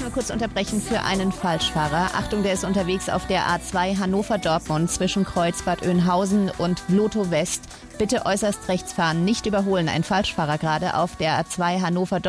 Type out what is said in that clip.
einmal kurz unterbrechen für einen Falschfahrer. Achtung, der ist unterwegs auf der A2 Hannover-Dortmund zwischen Kreuzbad Oeynhausen und Vlotho West. Bitte äußerst rechts fahren, nicht überholen. Ein Falschfahrer gerade auf der A2 Hannover-Dortmund.